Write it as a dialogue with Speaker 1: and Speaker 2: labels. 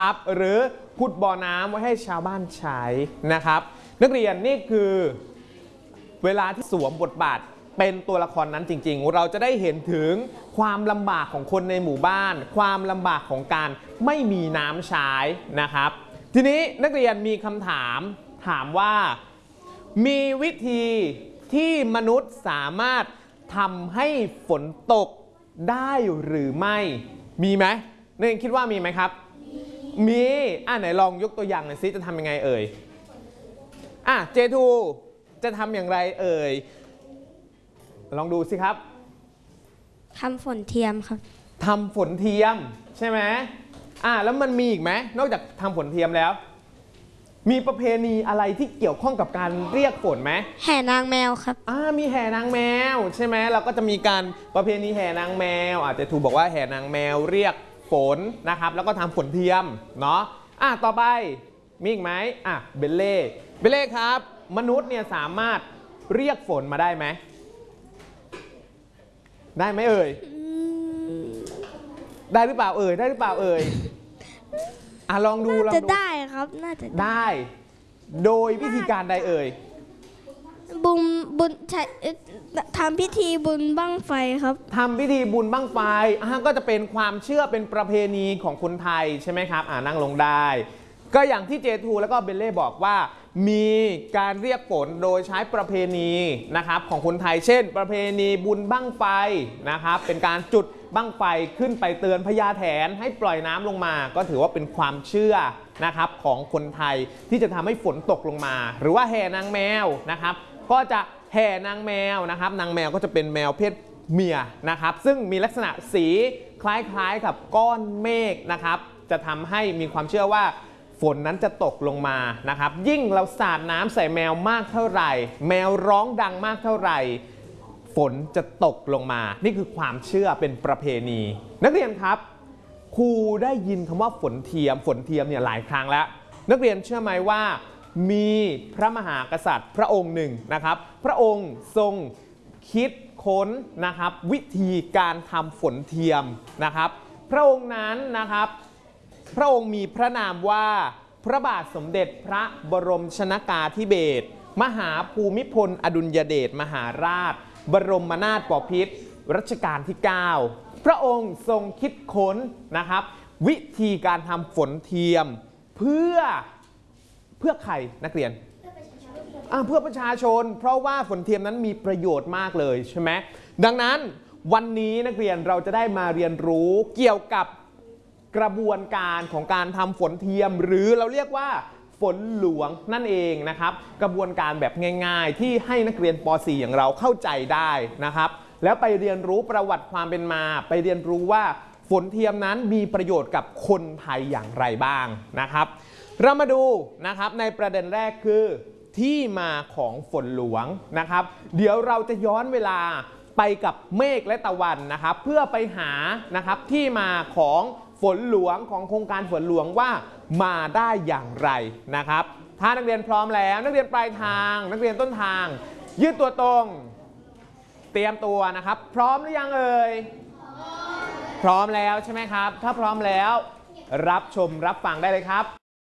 Speaker 1: ครับหรือขุดบ่อน้ำไว้ให้ชาวบ้านใช้นะครับนักเรียนนี่คือเวลาที่สวมบทบาทเป็นตัวละครนั้นจริงๆเราจะได้เห็นถึงความลำบากของคนในหมู่บ้านความลำบากของการไม่มีน้ำใช้นะครับทีนี้นักเรียนมีคำถามว่ามีวิธีที่มนุษย์สามารถทำให้ฝนตกได้หรือไม่มีไหมนักเรียนคิดว่ามีไหมครับมีไหนลองยกตัวอย่างหน่อยซิจะทำยังไงเอ่ยเจทูจะทำอย่างไรเอ่ยลองดูสิครับ
Speaker 2: ทำฝนเทียมครับ
Speaker 1: ทำฝนเทียมใช่ไหมแล้วมันมีอีกไหมนอกจากทำฝนเทียมแล้วมีประเพณีอะไรที่เกี่ยวข้องกับการเรียกฝนไหม
Speaker 2: แห่นางแมวครับ
Speaker 1: มีแห่นางแมวใช่ไหมเราก็จะมีการประเพณีแห่นางแมวเจทูบอกว่าแห่นางแมวเรียกฝนนะครับแล้วก็ทำฝนเทียมเนาะต่อไปมีอีกไหมเบลเล่ครับมนุษย์เนี่ยสามารถเรียกฝนมาได้ไหมได้ไหมเอ่ยได้หรือเปล่าเอ่ยลองดู
Speaker 2: จะได้ครับน่าจะ
Speaker 1: ได้โดยวิธีการใดเอ่ย
Speaker 2: บุญทำพิธีบุญบั้งไฟครับ
Speaker 1: ทำพิธีบุญบั้งไฟก็จะเป็นความเชื่อเป็นประเพณีของคนไทยใช่ไหมครับนั่งลงได้ก็อย่างที่เจทูแล้วก็เบลเล่บอกว่ามีการเรียกฝนโดยใช้ประเพณีนะครับของคนไทยเช่นประเพณีบุญบั้งไฟนะครับเป็นการจุดบั้งไฟขึ้นไปเตือนพญาแถนให้ปล่อยน้ำลงมาก็ถือว่าเป็นความเชื่อนะครับของคนไทยที่จะทำให้ฝนตกลงมาหรือว่าแห่นางแมวนะครับก็จะแห่นางแมวนะครับนางแมวก็จะเป็นแมวเพศเมียนะครับซึ่งมีลักษณะสีคล้ายๆกับก้อนเมฆนะครับจะทำให้มีความเชื่อว่าฝนนั้นจะตกลงมานะครับยิ่งเราสาดน้ำใส่แมวมากเท่าไหร่แมวร้องดังมากเท่าไหร่ฝนจะตกลงมานี่คือความเชื่อเป็นประเพณีนักเรียนครับครูได้ยินคำว่าฝนเทียมเนี่ยหลายครั้งแล้วนักเรียนเชื่อไหมว่ามีพระมหากษัตริย์พระองค์หนึ่งนะครับพระองค์ทรงคิดค้นนะครับวิธีการทำฝนเทียมนะครับพระองค์นั้นนะครับพระองค์มีพระนามว่าพระบาทสมเด็จพระบรมชนกาธิเบศรมหาภูมิพลอดุลยเดชมหาราชบรมนาถบพิตรรัชกาลที่ 9พระองค์ทรงคิดค้นนะครับวิธีการทำฝนเทียมเพื่อใครนักเรียนเพื่อประชาชนเพราะว่าฝนเทียมนั้นมีประโยชน์มากเลยใช่ไหมดังนั้นวันนี้นักเรียนเราจะได้มาเรียนรู้เกี่ยวกับกระบวนการของการทำฝนเทียมหรือเราเรียกว่าฝนหลวงนั่นเองนะครับกระบวนการแบบง่ายๆที่ให้นักเรียนป .4 อย่างเราเข้าใจได้นะครับแล้วไปเรียนรู้ประวัติความเป็นมาไปเรียนรู้ว่าฝนเทียมนั้นมีประโยชน์กับคนไทยอย่างไรบ้างนะครับเรามาดูนะครับในประเด็นแรกคือที่มาของฝนหลวงนะครับเดี๋ยวเราจะย้อนเวลาไปกับเมฆและตะวันนะครับเพื่อไปหานะครับที่มาของฝนหลวงของโครงการฝนหลวงว่ามาได้อย่างไรนะครับถ้านักเรียนพร้อมแล้วนักเรียนปลายทางนักเรียนต้นทางยืดตัวตรงเตรียมตัวนะครับพร้อมหรือยังเอ่ยพร้อมแล้วใช่ไหมครับถ้าพร้อมแล้วรับชมรับฟังได้เลยครับ